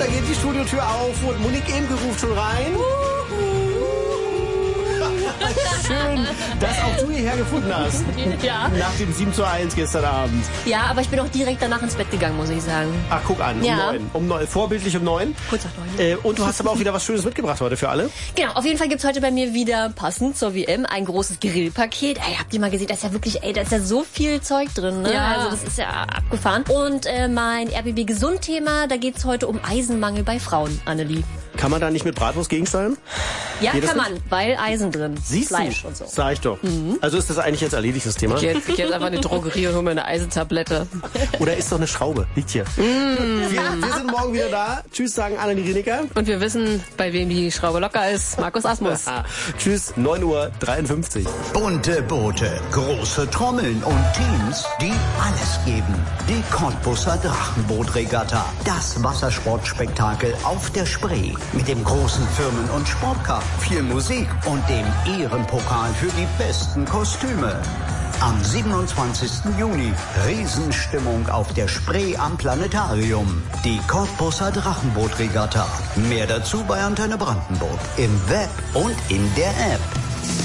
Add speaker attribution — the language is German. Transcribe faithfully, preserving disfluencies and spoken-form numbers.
Speaker 1: geht die Studiotür auf und Monique Emke ruft schon rein. Schön, dass auch du hierher gefunden hast.
Speaker 2: Ja.
Speaker 1: Nach dem sieben zu eins gestern Abend.
Speaker 2: Ja, aber ich bin auch direkt danach ins Bett gegangen, muss ich sagen.
Speaker 1: Ach, guck an, um
Speaker 2: Ja.
Speaker 1: neun. Um neun. Vorbildlich um neun.
Speaker 2: Kurz nach neun.
Speaker 1: Äh, und du hast aber auch wieder was Schönes mitgebracht heute für alle.
Speaker 2: Genau, auf jeden Fall gibt's heute bei mir wieder, passend zur W M, ein großes Grillpaket. Ey, habt ihr mal gesehen, da ist ja wirklich, ey, da ist ja so viel Zeug drin, ne?
Speaker 3: Ja.
Speaker 2: Also das ist ja abgefahren. Und äh, mein R B B-Gesund-Thema, da geht's heute um Eisenmangel bei Frauen, Annelie.
Speaker 1: Kann man da nicht mit Bratwurst gegensteuern?
Speaker 2: Ja,
Speaker 1: Geht das
Speaker 2: kann man, weil Eisen drin.
Speaker 1: Siehst
Speaker 2: Fleisch
Speaker 1: du?
Speaker 2: und so.
Speaker 1: Sag ich doch. Also ist das eigentlich jetzt erledigt, das Thema?
Speaker 3: Ich gehe jetzt, ich geh jetzt einfach in die Drogerie und hole mir eine Eisentablette.
Speaker 1: Oder ist doch eine Schraube? Liegt hier. Wir, wir sind morgen wieder da. Tschüss, sagen Annelie Rieniker.
Speaker 3: Und wir wissen, bei wem die Schraube locker ist. Markus Asmus.
Speaker 1: Ah, tschüss, neun Uhr dreiundfünfzig.
Speaker 4: Bunte Boote, große Trommeln und Teams, die alles geben. Die Cottbuser Drachenbootregatta. Das Wassersportspektakel auf der Spree. Mit dem großen Firmen- und Sportcup, viel Musik und dem Ehrenpokal für die besten Kostüme. Am siebenundzwanzigsten Juni Riesenstimmung auf der Spree am Planetarium. Die Cottbuser Drachenbootregatta. Mehr dazu bei Antenne Brandenburg. Im Web und in der App.